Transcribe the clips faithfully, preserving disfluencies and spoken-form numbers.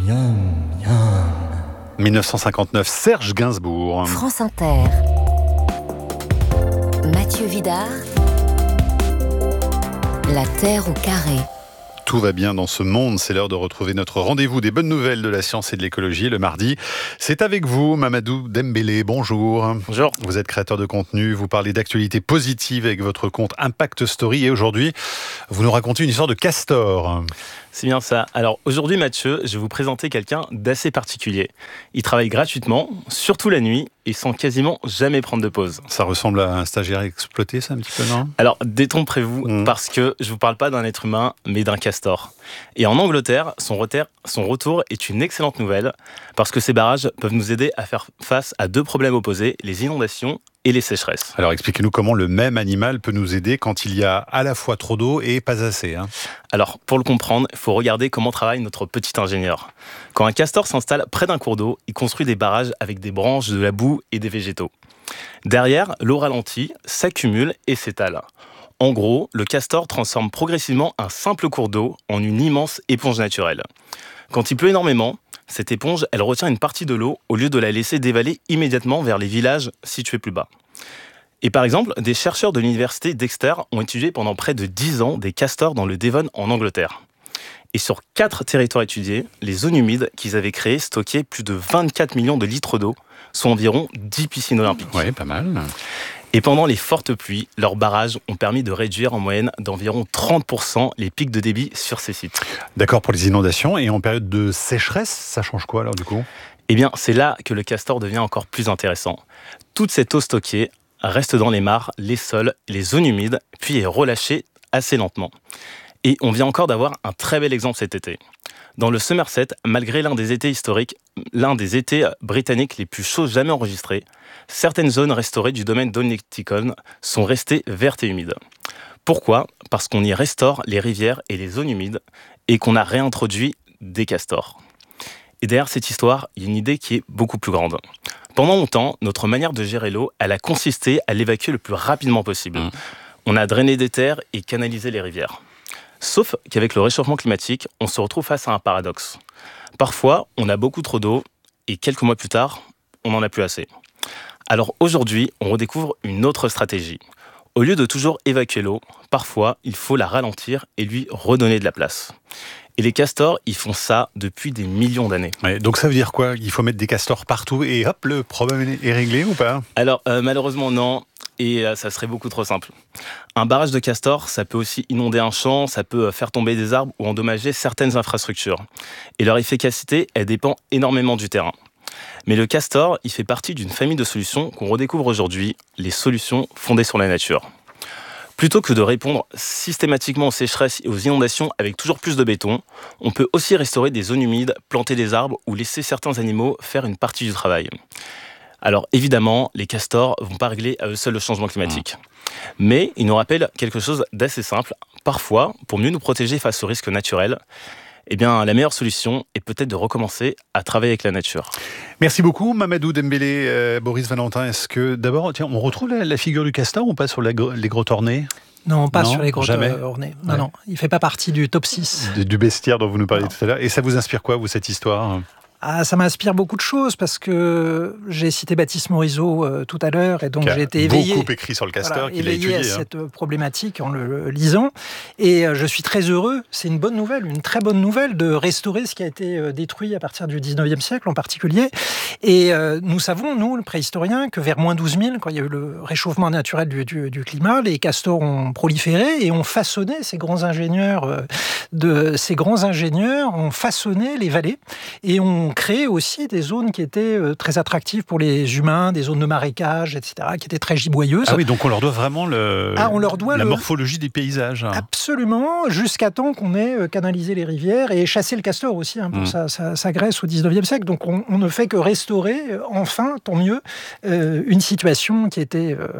Miam, miam. dix-neuf cent cinquante-neuf, Serge Gainsbourg. France Inter. Mathieu Vidard. La Terre au carré. Tout va bien dans ce monde, c'est l'heure de retrouver notre rendez-vous des bonnes nouvelles de la science et de l'écologie le mardi. C'est avec vous, Mamadou Dembélé, bonjour. Bonjour. Vous êtes créateur de contenu, vous parlez d'actualité positive avec votre compte Impact Story et aujourd'hui, vous nous racontez une histoire de castor. C'est bien ça. Alors aujourd'hui Mathieu, je vais vous présenter quelqu'un d'assez particulier. Il travaille gratuitement, surtout la nuit, et sans quasiment jamais prendre de pause. Ça ressemble à un stagiaire exploité, ça, un petit peu, non ? Alors détrompez-vous, mmh. parce que je ne vous parle pas d'un être humain, mais d'un castor. Et en Angleterre, son, reter, son retour est une excellente nouvelle, parce que ces barrages peuvent nous aider à faire face à deux problèmes opposés, les inondations et les sécheresses. Alors expliquez-nous comment le même animal peut nous aider quand il y a à la fois trop d'eau et pas assez. Hein. Alors pour le comprendre, il faut regarder comment travaille notre petit ingénieur. Quand un castor s'installe près d'un cours d'eau, il construit des barrages avec des branches, de la boue et des végétaux. Derrière, l'eau ralentit, s'accumule et s'étale. En gros, le castor transforme progressivement un simple cours d'eau en une immense éponge naturelle. Quand il pleut énormément, cette éponge, elle retient une partie de l'eau au lieu de la laisser dévaler immédiatement vers les villages situés plus bas. Et par exemple, des chercheurs de l'université d'Exeter ont étudié pendant près de dix ans des castors dans le Devon en Angleterre. Et sur quatre territoires étudiés, les zones humides qu'ils avaient créées stockaient plus de vingt-quatre millions de litres d'eau, soit environ dix piscines olympiques. Oui, pas mal. Et pendant les fortes pluies, leurs barrages ont permis de réduire en moyenne d'environ trente pour cent les pics de débit sur ces sites. D'accord pour les inondations. Et en période de sécheresse, ça change quoi alors du coup ? Eh bien, c'est là que le castor devient encore plus intéressant. Toute cette eau stockée reste dans les mares, les sols, les zones humides, puis est relâchée assez lentement. Et on vient encore d'avoir un très bel exemple cet été. Dans le Somerset, malgré l'un des étés historiques, l'un des étés britanniques les plus chauds jamais enregistrés, certaines zones restaurées du domaine d'Onecticon sont restées vertes et humides. Pourquoi ? Parce qu'on y restaure les rivières et les zones humides et qu'on a réintroduit des castors. Et derrière cette histoire, il y a une idée qui est beaucoup plus grande. Pendant longtemps, notre manière de gérer l'eau, elle a consisté à l'évacuer le plus rapidement possible. Mmh. On a drainé des terres et canalisé les rivières. Sauf qu'avec le réchauffement climatique, on se retrouve face à un paradoxe. Parfois, on a beaucoup trop d'eau et quelques mois plus tard, on n'en a plus assez. Alors aujourd'hui, on redécouvre une autre stratégie. Au lieu de toujours évacuer l'eau, parfois, il faut la ralentir et lui redonner de la place. Et les castors, ils font ça depuis des millions d'années. Ouais, donc ça veut dire quoi ? Il faut mettre des castors partout et hop, le problème est réglé ou pas ? Alors euh, malheureusement non. Et ça serait beaucoup trop simple. Un barrage de castor, ça peut aussi inonder un champ, ça peut faire tomber des arbres ou endommager certaines infrastructures. Et leur efficacité, elle dépend énormément du terrain. Mais le castor, il fait partie d'une famille de solutions qu'on redécouvre aujourd'hui, les solutions fondées sur la nature. Plutôt que de répondre systématiquement aux sécheresses et aux inondations avec toujours plus de béton, on peut aussi restaurer des zones humides, planter des arbres ou laisser certains animaux faire une partie du travail. Alors évidemment, les castors ne vont pas régler à eux seuls le changement climatique. Mais ils nous rappellent quelque chose d'assez simple. Parfois, pour mieux nous protéger face aux risques naturels, eh bien, la meilleure solution est peut-être de recommencer à travailler avec la nature. Merci beaucoup, Mamadou Dembélé, euh, Boris Valentin. Est-ce que d'abord, tiens, on retrouve la, la figure du castor ou pas sur la, les grottes ornées ? Non, pas non, sur les grottes jamais. ornées. Non, ouais. non, il ne fait pas partie du top six. Du, du bestiaire dont vous nous parliez non. tout à l'heure. Et ça vous inspire quoi, vous, cette histoire ? Ah, ça m'inspire beaucoup de choses parce que j'ai cité Baptiste Morisot euh, tout à l'heure et donc qui a j'ai été éveillé, beaucoup écrit sur le castor, voilà, qu'il a éveillé étudié, à hein. cette problématique en le, le lisant et euh, je suis très heureux. C'est une bonne nouvelle, une très bonne nouvelle de restaurer ce qui a été euh, détruit à partir du dix-neuvième siècle en particulier. Et euh, nous savons, nous, le préhistorien, que vers moins douze mille, quand il y a eu le réchauffement naturel du, du, du climat, les castors ont proliféré et ont façonné ces grands ingénieurs euh, de ces grands ingénieurs ont façonné les vallées et ont créé aussi des zones qui étaient très attractives pour les humains, des zones de marécage, et cetera, qui étaient très giboyeuses. Ah oui, donc on leur doit vraiment le, ah, on leur doit la le... morphologie des paysages. Absolument, jusqu'à temps qu'on ait canalisé les rivières et chassé le castor aussi, hein, pour mmh. sa, sa, sa graisse au dix-neuvième siècle. Donc on, on ne fait que restaurer, enfin, tant mieux, euh, une situation qui était euh,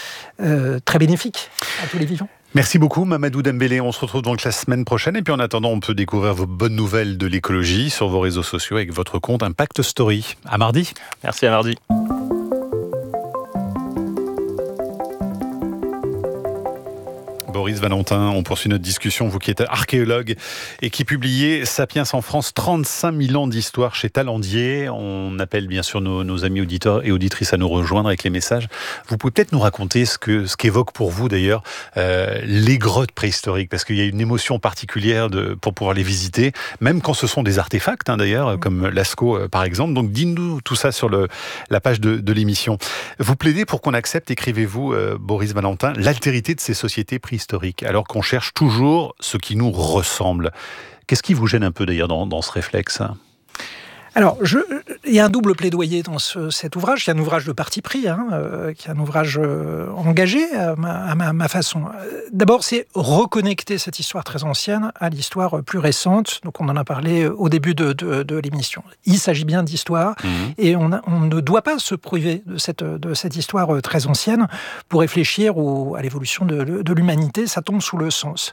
euh, très bénéfique à tous les vivants. Merci beaucoup Mamadou Dembélé, on se retrouve donc la semaine prochaine et puis en attendant on peut découvrir vos bonnes nouvelles de l'écologie sur vos réseaux sociaux avec votre compte Impact Story. À mardi. Merci, à mardi. Boris Boris Valentin. On poursuit notre discussion, vous qui êtes archéologue et qui publiez Sapiens en France, trente-cinq mille ans d'histoire chez Talandier. On appelle bien sûr nos, nos amis auditeurs et auditrices à nous rejoindre avec les messages. Vous pouvez peut-être nous raconter ce que ce qu'évoque pour vous d'ailleurs euh, les grottes préhistoriques, parce qu'il y a une émotion particulière de, pour pouvoir les visiter, même quand ce sont des artefacts hein, d'ailleurs, comme Lascaux euh, par exemple. Donc dites-nous tout ça sur le, la page de, de l'émission. Vous plaidez pour qu'on accepte, écrivez-vous euh, Boris Valentin, l'altérité de ces sociétés préhistoriques, alors qu'on cherche toujours ce qui nous ressemble. Qu'est-ce qui vous gêne un peu d'ailleurs dans, dans ce réflexe ? Alors, je, il y a un double plaidoyer dans ce, cet ouvrage. Il y a un ouvrage de parti pris, hein, euh, qui est un ouvrage euh, engagé à ma, à ma, ma façon. D'abord, c'est reconnecter cette histoire très ancienne à l'histoire plus récente. Donc, on en a parlé au début de, de, de l'émission. Il s'agit bien d'histoire, mmh. et on, a, on ne doit pas se priver de cette, de cette histoire très ancienne pour réfléchir au, à l'évolution de, de, de l'humanité. Ça tombe sous le sens.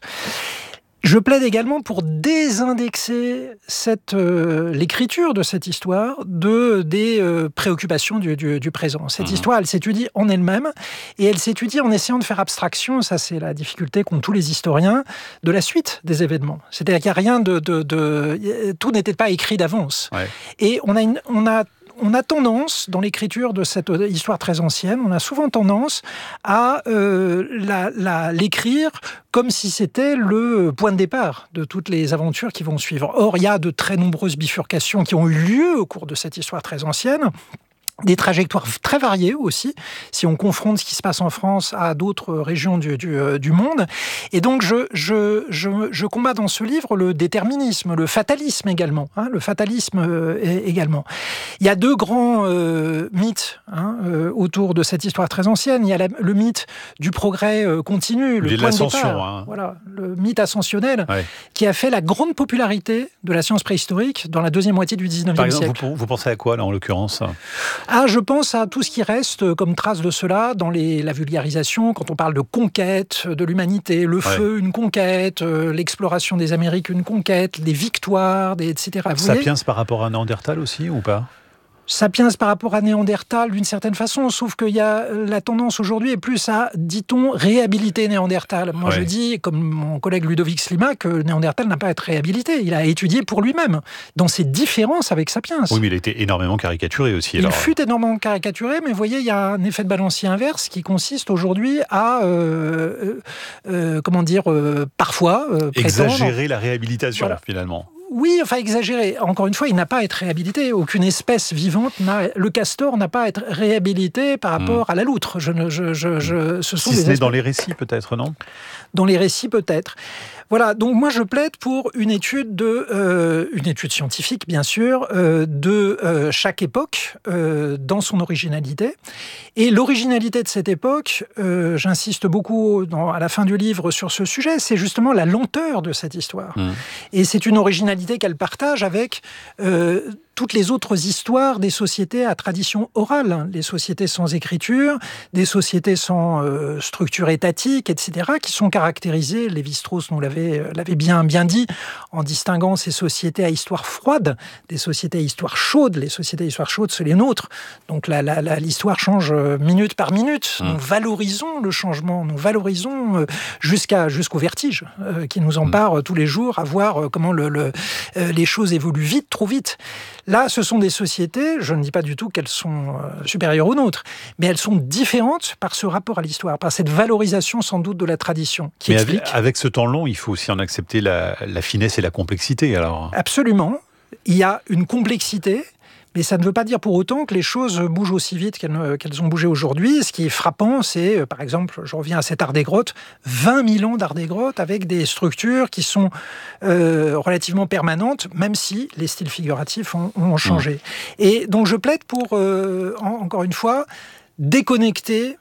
Je plaide également pour désindexer cette, euh, l'écriture de cette histoire de, des euh, préoccupations du, du, du présent. Cette mmh. histoire, elle s'étudie en elle-même, et elle s'étudie en essayant de faire abstraction, ça c'est la difficulté qu'ont tous les historiens, de la suite des événements. C'est-à-dire qu'il n'y a rien de... de, de tout n'était pas écrit d'avance. Ouais. Et on a... Une, on a On a tendance, dans l'écriture de cette histoire très ancienne, on a souvent tendance à euh, la, la, l'écrire comme si c'était le point de départ de toutes les aventures qui vont suivre. Or, il y a de très nombreuses bifurcations qui ont eu lieu au cours de cette histoire très ancienne. Des trajectoires très variées aussi, si on confronte ce qui se passe en France à d'autres régions du, du, du monde. Et donc, je, je, je, je combats dans ce livre le déterminisme, le fatalisme également. Hein, le fatalisme euh, également. Il y a deux grands euh, mythes hein, euh, autour de cette histoire très ancienne. Il y a la, le mythe du progrès euh, continu, le point de départ. Hein. Voilà, le mythe ascensionnel, ouais. qui a fait la grande popularité de la science préhistorique dans la deuxième moitié du dix-neuvième siècle. Par exemple, vous, vous pensez à quoi, là, en l'occurrence ? Ah, je pense à tout ce qui reste comme trace de cela dans les, la vulgarisation, quand on parle de conquête de l'humanité, le feu, ouais. une conquête, euh, l'exploration des Amériques, une conquête, les victoires, des, et cetera. Vous Sapiens voyez par rapport à Néandertal aussi, ou pas ? Sapiens par rapport à Néandertal d'une certaine façon, sauf qu'il y a la tendance aujourd'hui est plus à, dit-on, réhabiliter Néandertal. Moi ouais. je dis, comme mon collègue Ludovic Slima, que Néandertal n'a pas à être réhabilité. Il a étudié pour lui-même, dans ses différences avec Sapiens. Oui, mais il a été énormément caricaturé aussi. Il alors. fut énormément caricaturé, mais vous voyez, il y a un effet de balancier inverse qui consiste aujourd'hui à, euh, euh, comment dire, euh, parfois... Euh, exagérer la réhabilitation, voilà. finalement. Oui, enfin exagéré. Encore une fois, il n'a pas à être réhabilité. Aucune espèce vivante n'a... Le castor n'a pas à être réhabilité par rapport mmh. à la loutre. Je ne, je, je, je, ce sont si des ce n'est espèces... dans les récits, peut-être, non ? Dans les récits, peut-être. Voilà, donc moi je plaide pour une étude, de, euh, une étude scientifique, bien sûr, euh, de euh, chaque époque, euh, dans son originalité. Et l'originalité de cette époque, euh, j'insiste beaucoup dans, à la fin du livre sur ce sujet, c'est justement la lenteur de cette histoire. Mmh. Et c'est une originalité qu'elle partage avec... Euh, toutes les autres histoires des sociétés à tradition orale, les sociétés sans écriture, des sociétés sans euh, structure étatique, et cetera, qui sont caractérisées, Lévi-Strauss nous l'avait, l'avait bien, bien dit, en distinguant ces sociétés à histoire froide, des sociétés à histoire chaude. Les sociétés à histoire chaude, c'est les nôtres. Donc la, la, la, l'histoire change minute par minute. Mmh. Nous valorisons le changement, nous valorisons jusqu'à, jusqu'au vertige euh, qui nous empare mmh. tous les jours, à voir comment le, le, euh, les choses évoluent vite, trop vite. Là, ce sont des sociétés, je ne dis pas du tout qu'elles sont euh, supérieures aux nôtres, mais elles sont différentes par ce rapport à l'histoire, par cette valorisation sans doute de la tradition. Qui mais explique... avec, avec ce temps long, il faut aussi en accepter la, la finesse et la complexité. Alors. Absolument. Il y a une complexité, mais ça ne veut pas dire pour autant que les choses bougent aussi vite qu'elles, qu'elles ont bougé aujourd'hui. Ce qui est frappant, c'est, par exemple, je reviens à cet art des grottes, vingt mille ans d'art des grottes avec des structures qui sont euh, relativement permanentes, même si les styles figuratifs ont, ont changé. Mmh. Et donc je plaide pour, euh, en, encore une fois, déconnecter,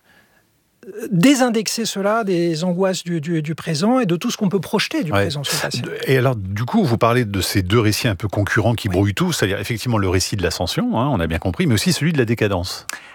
désindexer cela des angoisses du, du, du présent et de tout ce qu'on peut projeter du ouais. présent sur le passé. Et alors, du coup, vous parlez de ces deux récits un peu concurrents qui oui. brouillent tout, c'est-à-dire effectivement le récit de l'ascension, hein, on a bien compris, mais aussi celui de la décadence.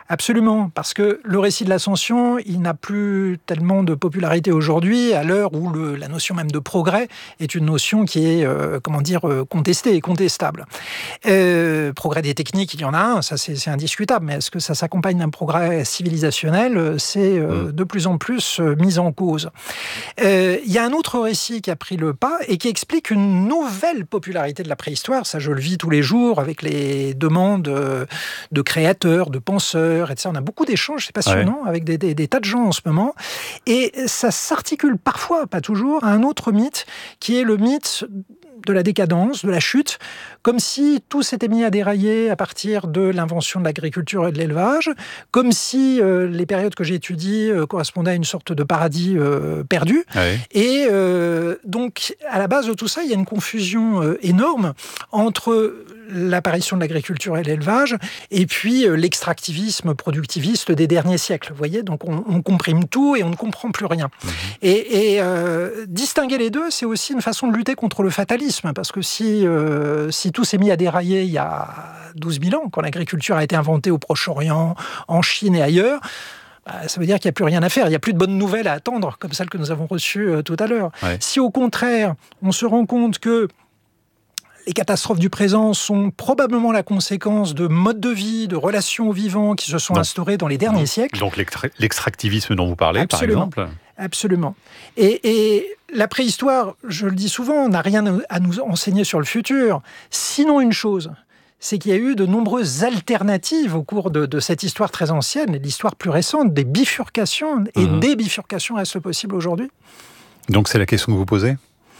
Absolument, parce que le récit de l'ascension, il n'a plus tellement de popularité aujourd'hui, à l'heure où le, la notion même de progrès est une notion qui est, euh, comment dire, euh, contestée et contestable. Euh, progrès des techniques, il y en a un, ça c'est, c'est indiscutable, mais est-ce que ça s'accompagne d'un progrès civilisationnel? C'est euh, mmh. de plus en plus euh, mis en cause. Euh, il y a un autre récit qui a pris le pas et qui explique une nouvelle popularité de la préhistoire, ça je le vis tous les jours avec les demandes de créateurs, de penseurs, et cetera. On a beaucoup d'échanges, c'est passionnant, ouais. avec des, des, des tas de gens en ce moment. Et ça s'articule parfois, pas toujours, à un autre mythe, qui est le mythe de la décadence, de la chute, comme si tout s'était mis à dérailler à partir de l'invention de l'agriculture et de l'élevage, comme si euh, les périodes que j'ai étudiées euh, correspondaient à une sorte de paradis euh, perdu. Ouais. Et euh, donc, à la base de tout ça, il y a une confusion euh, énorme entre l'apparition de l'agriculture et l'élevage, et puis euh, l'extractivisme productiviste des derniers siècles. Vous voyez, donc on, on comprime tout et on ne comprend plus rien. Mmh. Et, et euh, distinguer les deux, c'est aussi une façon de lutter contre le fatalisme, parce que si, euh, si tout s'est mis à dérailler il y a douze mille ans, quand l'agriculture a été inventée au Proche-Orient, en Chine et ailleurs, bah, ça veut dire qu'il n'y a plus rien à faire, il n'y a plus de bonnes nouvelles à attendre, comme celles que nous avons reçues euh, tout à l'heure. Ouais. Si au contraire, on se rend compte que les catastrophes du présent sont probablement la conséquence de modes de vie, de relations aux vivants qui se sont donc, instaurés dans les derniers donc, siècles. Donc l'extractivisme dont vous parlez, absolument, par exemple. Absolument. Et, et la préhistoire, je le dis souvent, n'a rien à nous enseigner sur le futur, sinon une chose, c'est qu'il y a eu de nombreuses alternatives au cours de, de cette histoire très ancienne, et l'histoire plus récente, des bifurcations, et mmh. des bifurcations restent possibles aujourd'hui. Donc c'est la question que vous posez ?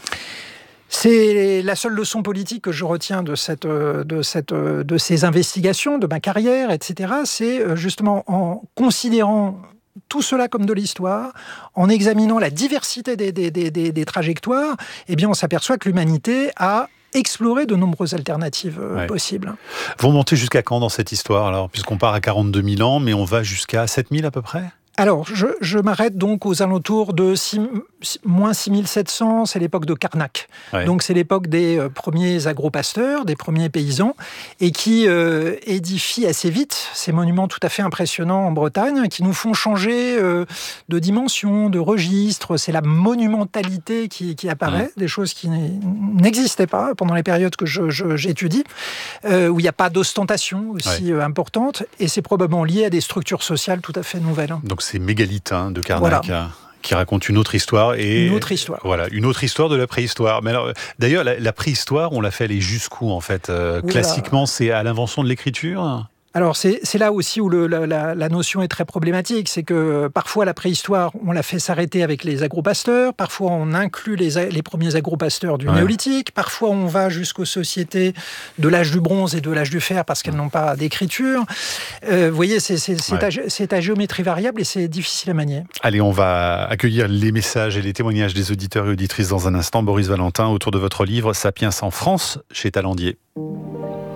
C'est la seule leçon politique que je retiens de, cette, de, cette, de ces investigations, de ma carrière, et cetera. C'est justement en considérant tout cela comme de l'histoire, en examinant la diversité des, des, des, des, des trajectoires, eh bien on s'aperçoit que l'humanité a exploré de nombreuses alternatives ouais. possibles. Vous remontez jusqu'à quand dans cette histoire, alors, puisqu'on part à quarante-deux mille ans, mais on va jusqu'à sept mille à peu près ? Alors, je, je m'arrête donc aux alentours de six, moins six mille sept cents, c'est l'époque de Carnac. Ouais. Donc, c'est l'époque des euh, premiers agropasteurs, des premiers paysans, et qui euh, édifient assez vite ces monuments tout à fait impressionnants en Bretagne, qui nous font changer euh, de dimension, de registre. C'est la monumentalité qui, qui apparaît, mmh. des choses qui n'existaient pas pendant les périodes que je, je, j'étudie, euh, où il n'y a pas d'ostentation aussi ouais. euh, importante, et c'est probablement lié à des structures sociales tout à fait nouvelles. Donc, c'est Mégalithe hein, de Carnac, voilà. qui raconte une autre histoire. Et une autre histoire. Voilà, une autre histoire de la préhistoire. Mais alors, d'ailleurs, la, la préhistoire, on l'a fait aller jusqu'où, en fait euh, Classiquement, c'est à l'invention de l'écriture ? Alors, c'est, c'est là aussi où le, la, la, la notion est très problématique. C'est que parfois, la préhistoire, on l'a fait s'arrêter avec les agropasteurs. Parfois, on inclut les, les premiers agropasteurs du ouais. néolithique. Parfois, on va jusqu'aux sociétés de l'âge du bronze et de l'âge du fer parce qu'elles n'ont pas d'écriture. Euh, vous voyez, c'est, c'est, c'est, ouais. à, c'est à géométrie variable et c'est difficile à manier. Allez, on va accueillir les messages et les témoignages des auditeurs et auditrices dans un instant. Boris Valentin, autour de votre livre « Sapiens en France » chez Talandier.